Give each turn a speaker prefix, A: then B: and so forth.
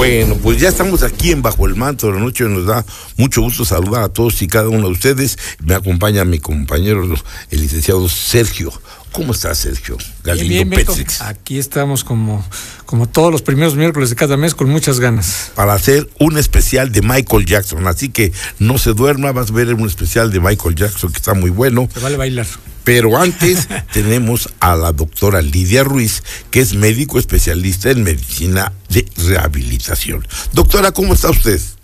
A: Bueno, pues ya estamos aquí en Bajo el Manto de la Noche. Nos da mucho gusto saludar a todos y cada uno de ustedes. Me acompaña mi compañero, el licenciado Sergio. ¿Cómo estás, Sergio?
B: Bien, Petrix. Aquí estamos como todos los primeros miércoles de cada mes con muchas ganas.
A: Para hacer un especial de Michael Jackson, así que no se duerma, vas a ver un especial de Michael Jackson que está muy bueno.
B: Se vale bailar.
A: Pero antes tenemos a la doctora Lidia Ruiz, que es médico especialista en medicina de rehabilitación. Doctora, ¿cómo está usted?